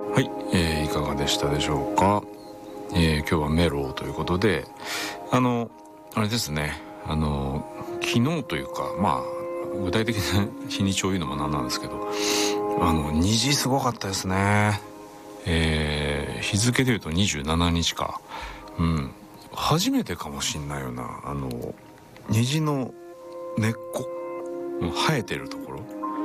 はい、いかがでしたでしょうか。今日はメロということで、あれですね、昨日というか、具体的な日にちを言うのもなんなんですけど、虹すごかったですね。日付で言うと27日か。初めてかもしんないよな。虹の根っこ、生えてるところ、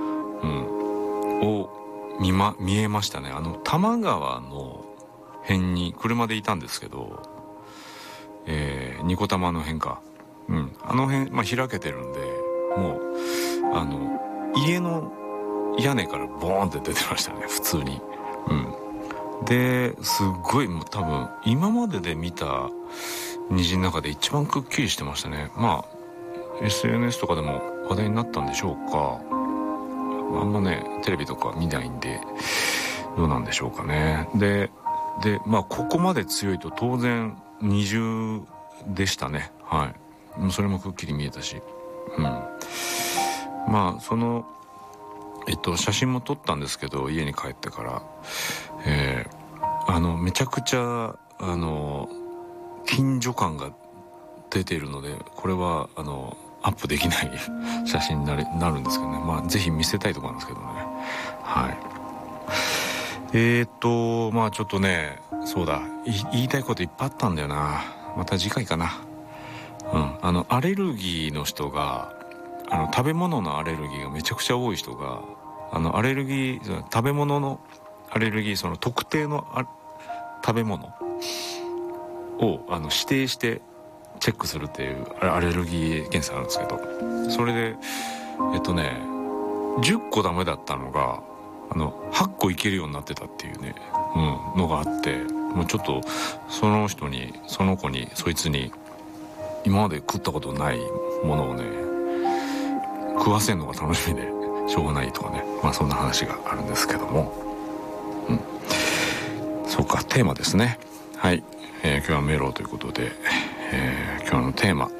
を見えましたね。多摩川の辺に車でいたんですけど、ニコタマの辺か。あの辺、開けてるんで、もう、家の屋根からボーンって出てましたね、普通に。で、すっごい、もう多分、今までで見た虹の中で一番くっきりしてましたね。SNS とかでも話題になったんでしょうか。あんまね、テレビとか見ないんで、どうなんでしょうかね。で、ここまで強いと当然二重でしたね。はい。それもくっきり見えたし。写真も撮ったんですけど、家に帰ってから。めちゃくちゃ、近所感が出ているので、これは、アップできない写真になるんですけどね。ぜひ見せたいところなんですけどね。はい。ちょっとね、そうだ、言いたいこといっぱいあったんだよな。また次回かな。アレルギーの人が、食べ物のアレルギーがめちゃくちゃ多い人が、アレルギー、食べ物のアレルギー、その特定の食べ物を指定してチェックするっていうアレルギー検査あるんですけど、それで10個ダメだったのが8個いけるようになってたっていうね、のがあって、もうちょっとその子にそいつに今まで食ったことないものをね食わせんのが楽しみでしょうがないとかね、そんな話があるんですけども、そうか、テーマですね。はい、今日はメロということで、今日のテーマ、